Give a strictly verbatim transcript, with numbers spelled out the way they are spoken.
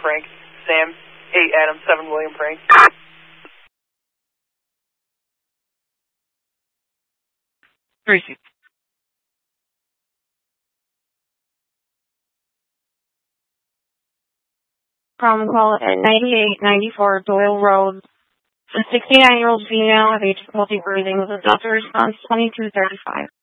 Frank. Sam, eight Adam, seven William Frank. Tracy. Problem call at ninety-eight ninety-four Doyle Road. A sixty-nine-year-old female of age difficulty breathing with a doctor response twenty-two thirty-five.